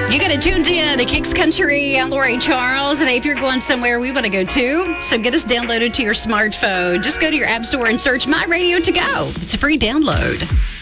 You got it tuned in to Kicks Country. I'm Lori Charles, and if you're going somewhere we want to go to, so get us downloaded to your smartphone. Just go to your app store and search My Radio To Go. It's a free download.